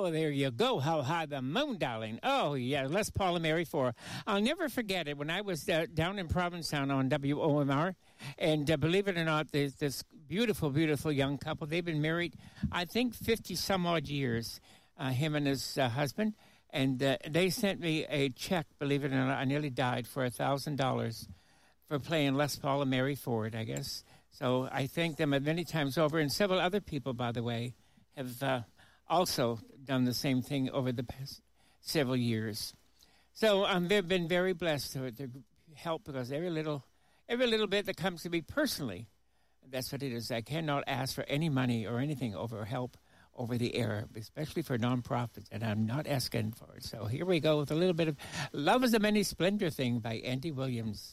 Oh, there you go. How high the moon, darling. Oh, yeah, Les Paul and Mary 4. I'll never forget it when I was down in Provincetown on WOMR. And believe it or not, there's this beautiful, beautiful young couple. They've been married, I think, 50-some-odd years, him and his husband. And they sent me a check, believe it or not. I nearly died for $1,000 for playing Les Paul and Mary Ford, I guess. So I thank them many times over. And several other people, by the way, have also done the same thing over the past several years. So they've been very blessed to help, because every little bit that comes to me personally, that's what it is. I cannot ask for any money or anything over help over the air, especially for nonprofits, and I'm not asking for it. So here we go with a little bit of Love is a Many Splendor thing by Andy Williams.